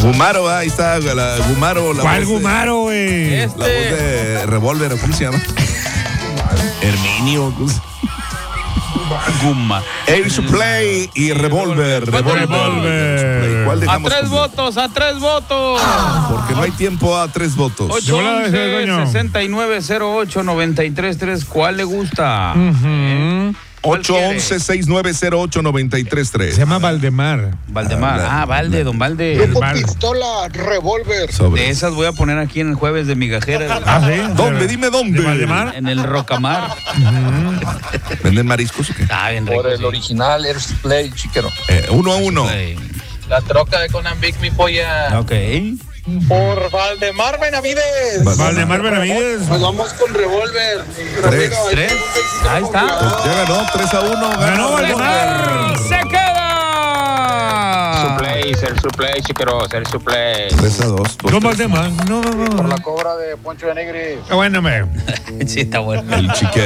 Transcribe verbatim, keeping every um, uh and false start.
Gumaro, ahí está, la, Gumaro. La ¿Cuál voz Gumaro, güey? de, Este. La voz de Revolver, ¿cómo se llama? Herminio. Guma. Air Supply y Revolver. Revolver. Revolver. ¿Cuál A dejamos tres como? votos, a tres votos. Porque no hay tiempo a tres votos. ocho volada, once, coño. sesenta y nueve cero ocho, noventa y tres tres. ¿Cuál le gusta? Ujú. ¿Cuál ocho quiere? once, sesenta y nueve cero ocho, noventa y tres Se tres. llama Valdemar. Valdemar. Ah, Valde, don Valde. El Grupo Val- Pistola, Revolver. De Sobre. esas voy a poner aquí en el jueves de migajera. Ah, sí. ¿Dónde? Dime dónde. ¿De Valdemar? En el Rocamar. ¿Venden mariscos o qué? Ah, bien rico. Por el sí. original Air Supply, chiquero. Eh, uno a uno. Sí. La troca de Conambic, mi polla. Ok. Por Valdemar Benavides. Valdemar Benavides. Nos vamos con Revolver. Tres. Tres. Ahí está. Pues ya ganó, tres a uno. Ganó Valdemar. ¡Se queda! Play, ser su play, chiquero, ser su play. tres a dos. Don Valdemar. No, no, no. La cobra de Poncho de Negri. Ah, bueno, me. Sí, está bueno. El chique.